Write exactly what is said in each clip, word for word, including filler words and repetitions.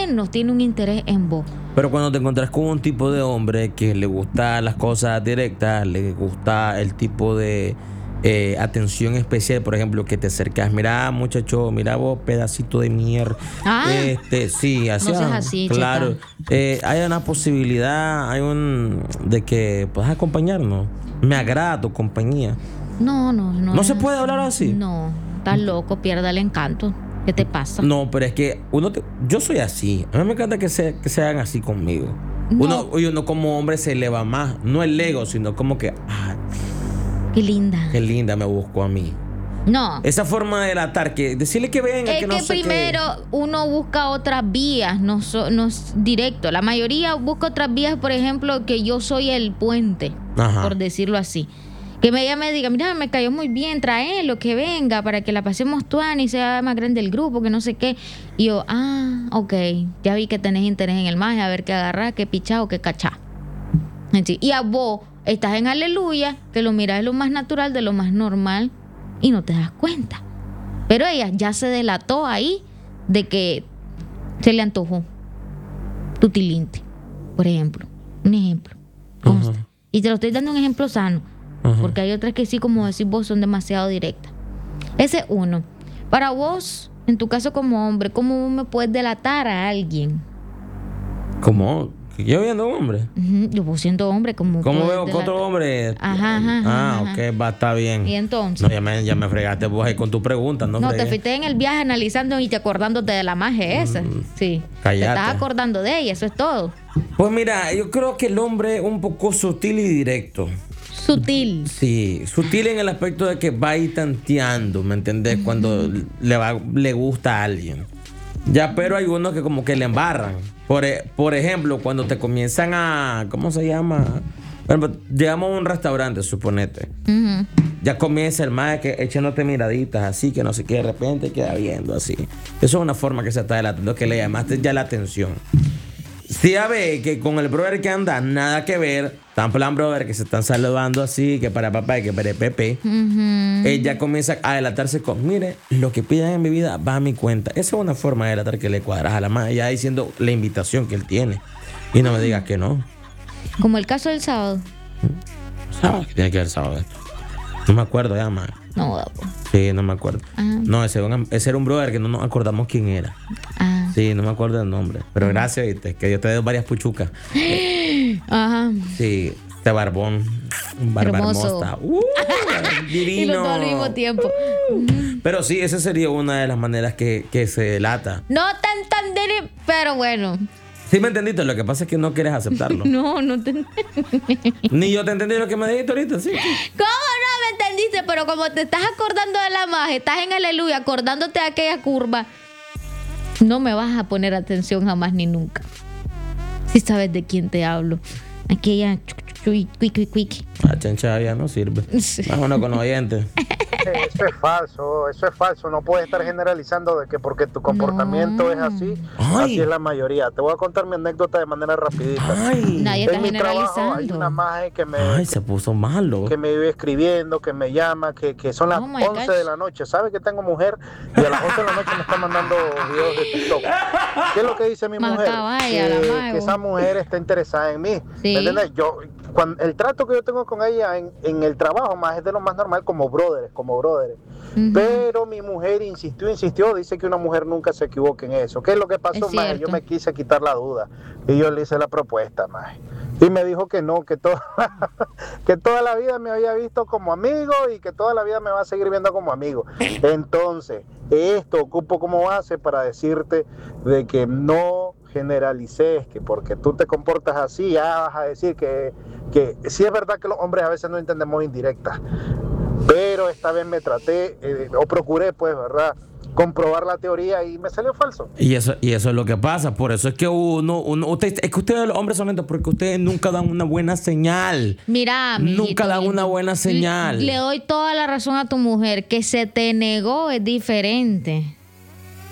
menos tiene un interés en vos. Pero cuando te encontrás con un tipo de hombre que le gusta las cosas directas, le gusta el tipo de eh, atención especial, por ejemplo, que te acercas, mira muchacho, mira vos, pedacito de mierda. Ah, este, sí, así. no seas así, claro. Eh, hay una posibilidad, hay un de que puedas acompañarnos. Me agrada tu compañía. No, no, no. ¿No se puede hablar así? No, estás loco, pierda el encanto. ¿Qué te pasa? No, pero es que uno te- yo soy así. A mí me encanta que, se, que sean así conmigo. No. Uno, uno como hombre se eleva más. No el ego, sino como que, ah, Qué linda. qué linda me buscó a mí. No. Esa forma de delatar, que decirle que venga, Es que que, no sé primero uno busca otras vías, no, so- no es directo. La mayoría busca otras vías, por ejemplo, que yo soy el puente, Ajá. por decirlo así. Que ella me diga, mira, me cayó muy bien, traelo, que venga, para que la pasemos tuan y sea más grande el grupo, que no sé qué. Y yo, ah, ok, ya vi que tenés interés en el maje, a ver qué agarrá, qué pichá o qué cachá. Así. Y a vos estás en aleluya, que lo miras de lo más natural, de lo más normal, y no te das cuenta. Pero ella ya se delató ahí de que se le antojó tu tilinte, por ejemplo. Un ejemplo. Consta. Ajá. Y te lo estoy dando un ejemplo sano. Ajá. Porque hay otras que sí, como decís vos, son demasiado directas. Ese es uno. Para vos, en tu caso como hombre, ¿cómo me puedes delatar a alguien? ¿Cómo? ¿Yo viendo un hombre? Ujú, yo vos siendo hombre, ¿cómo ¿Cómo puedes veo que delatar? otro hombre? Ajá, ajá, Ah, ajá, ok, va, está bien. ¿Y entonces? No, ya me, ya me fregaste vos ahí con tu pregunta, ¿no? No, te fregué. fuiste en el viaje analizando y te acordándote de la magia esa. Sí. cállate. Te estás acordando de ella, eso es todo. Pues mira, yo creo que el hombre es un poco sutil y directo. Sutil. Sí, sutil en el aspecto de que va a ir tanteando, ¿me entendés? Cuando le, va, le gusta a alguien. Ya, pero hay unos que como que le embarran. Por, e- por ejemplo, cuando te comienzan a... ¿Cómo se llama? Bueno, llegamos a un restaurante, suponete. Ujú. Ya comienza el mae que echándote miraditas así, que no sé qué, de repente queda viendo así. Eso es una forma que se está delatando, que le llamaste ya la atención. Si ya ve que con el brother que anda, nada que ver, tan plan brother que se están saludando así, que para papá y que para Pepe, Ujú. ella comienza a delatarse con, mire, lo que pidan en mi vida va a mi cuenta. Esa es una forma de delatar que le cuadras a la madre, ya diciendo la invitación que él tiene. Y no me digas que no. Como el caso del sábado. ¿Sábado? ¿Qué tiene que ver sábado esto? No me acuerdo ya, madre. No, pues. Sí, no me acuerdo. Ajá. No, ese, era un- ese era un brother que no nos acordamos quién era. Ah. Sí, no me acuerdo el nombre. Pero gracias, viste, que yo te doy varias puchucas. Ajá. Sí, este barbón. Un barba Hermoso. hermosa. Uh, divino. Y los dos al mismo tiempo. Pero sí, esa sería una de las maneras que, que se delata. No te entendí, pero bueno. Sí me entendiste, lo que pasa es que no quieres aceptarlo. No, no te Ni yo te entendí lo que me dijiste ahorita, sí. ¿Cómo no me entendiste? Pero como te estás acordando de la magia, estás en aleluya, acordándote de aquella curva, no me vas a poner atención jamás ni nunca. Si sabes de quién te hablo. Aquella chuy, quick, quick, quick. La chancha ya no sirve. Vámonos con los oyentes. Eso es falso, eso es falso. No puedes estar generalizando de que porque tu comportamiento No. es así, Ay. así es la mayoría. Te voy a contar mi anécdota de manera rapidita. Ay, Nadie está En mi trabajo hay generalizando. una maje que me, ay, se puso malo. que me vive escribiendo, que me llama, que, que son las Oh my once gosh. de la noche. Sabe que tengo mujer y a las once de la noche me está mandando videos de TikTok. ¿Qué es lo que dice mi Más mujer? caballa, la Que, mago. que esa mujer está interesada en mí. Sí. ¿Me entiendes? Yo, cuando, el trato que yo tengo con ella en, en el trabajo más es de lo más normal, como brothers, como brothers. Ujú. Pero mi mujer insistió, insistió, dice que una mujer nunca se equivoca en eso. ¿Qué es lo que pasó, Es maje? cierto. Yo me quise quitar la duda y yo le hice la propuesta, maje. Y me dijo que no, que, to- que toda la vida me había visto como amigo y que toda la vida me va a seguir viendo como amigo. Entonces, esto ocupo como base para decirte de que no generalices, que porque tú te comportas así ya vas a decir que, que sí es verdad que los hombres a veces no entendemos indirectas. Pero esta vez me traté, eh, o procuré, pues, ¿verdad?, comprobar la teoría y me salió falso. Y eso, y eso es lo que pasa. Por eso es que uno, uno usted, es que ustedes los hombres son lentos porque ustedes nunca dan una buena señal. Mira, mijito Nunca dan lindo, una buena señal. Le doy toda la razón a tu mujer. Que se te negó es diferente.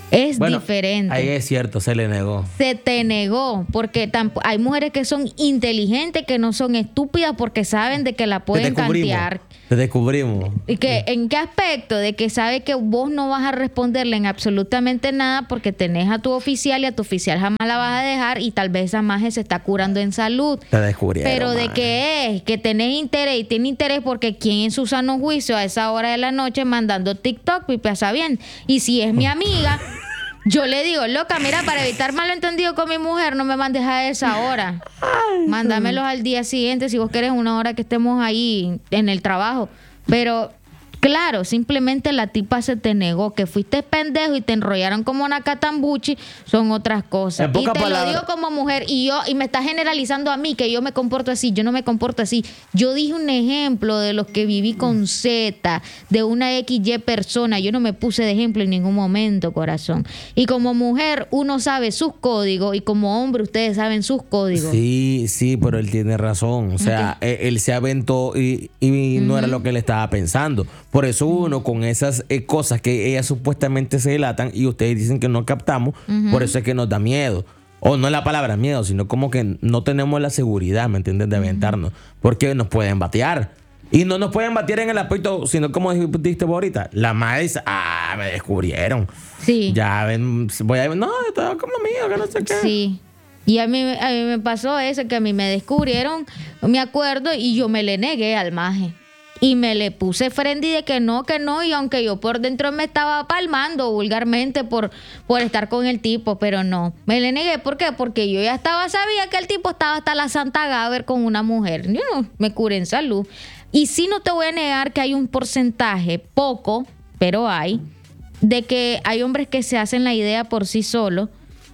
Es Bueno, diferente. ahí es cierto, se le negó. Se te negó, porque tampo- hay mujeres que son inteligentes, que no son estúpidas porque saben de que la pueden Te descubrimos. cantear. Te descubrimos. ¿Y que, en qué aspecto? De que sabe que vos no vas a responderle en absolutamente nada porque tenés a tu oficial y a tu oficial jamás la vas a dejar y tal vez esa maje se está curando en salud. Te descubrieron. Pero de man. qué es, que tenés interés y tiene interés porque quien en su sano juicio a esa hora de la noche mandando TikTok, pipe pasa bien. Y si es mi amiga, yo le digo, loca, mira, para evitar malentendido con mi mujer, no me mandes a esa hora. Mándamelos al día siguiente si vos querés una hora que estemos ahí en el trabajo. Pero claro, simplemente la tipa se te negó, que fuiste pendejo y te enrollaron como una catambuchi, son otras cosas. En Y pocas te palabras- lo digo como mujer y yo y me estás generalizando a mí que yo me comporto así, yo no me comporto así. Yo dije un ejemplo de los que viví con Z, de una equis ye persona, yo no me puse de ejemplo en ningún momento, corazón. Y como mujer uno sabe sus códigos y como hombre ustedes saben sus códigos. Sí, sí, pero él tiene razón. O sea, él, él se aventó y, y no era lo que él estaba pensando. Por eso uno con esas eh, cosas que ellas supuestamente se delatan y ustedes dicen que no captamos, por eso es que nos da miedo. O no es la palabra miedo, sino como que no tenemos la seguridad, ¿me entiendes? De aventarnos. Porque nos pueden batear. Y no nos pueden batear en el aspecto, sino como dijiste vos ahorita. La madre dice, ah, me descubrieron. Sí. Ya ven, voy a no, estaba con mi amigo, que no sé qué. Sí. Y a mí, a mí me pasó eso, que a mí me descubrieron, me acuerdo, y yo me le negué al maje. Y me le puse friendly de que no, que no, y aunque yo por dentro me estaba palmando vulgarmente por, por estar con el tipo, pero no. Me le negué, ¿por qué? Porque yo ya estaba, sabía que el tipo estaba hasta la Santa Gaber con una mujer. Yo no me curé en salud. Y sí no te voy a negar que hay un porcentaje, poco, pero hay, de que hay hombres que se hacen la idea por sí solos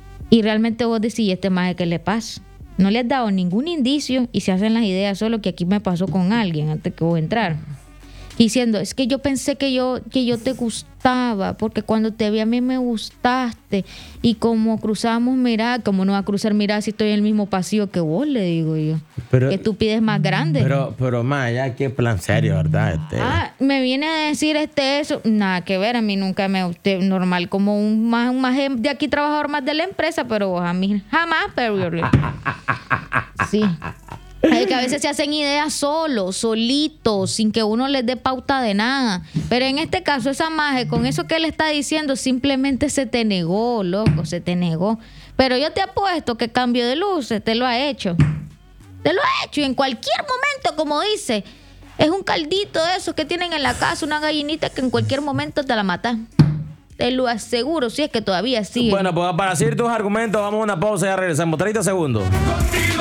y realmente vos decís, este maje, ¿qué le pasa? No le has dado ningún indicio y se hacen las ideas solo que aquí me pasó con alguien antes que vos entrar. Diciendo, es que yo pensé que yo, que yo te gustaba, porque cuando te vi a mí me gustaste. Y como cruzamos, mira, como no va a cruzar, mira, si estoy en el mismo pasillo que vos, le digo yo. Pero- que tú pides más grande. Pero, pero más ya qué plan serio, ¿verdad? Este, Ah, me viene a decir este eso, nada que ver, a mí nunca me usted normal como un más, un más de aquí trabajador más de la empresa, pero vos a mí jamás, pero sí. Es que a veces se hacen ideas solos, solitos, sin que uno les dé pauta de nada. Pero en este caso, esa maje, con eso que él está diciendo, simplemente se te negó, loco, se te negó. Pero yo te apuesto que cambio de luces te lo ha hecho. Te lo ha hecho y en cualquier momento, como dice, es un caldito de esos que tienen en la casa, una gallinita que en cualquier momento te la mata. Te lo aseguro, si es que todavía sigue. Bueno, pues para seguir tus argumentos, vamos a una pausa y ya regresamos. treinta segundos.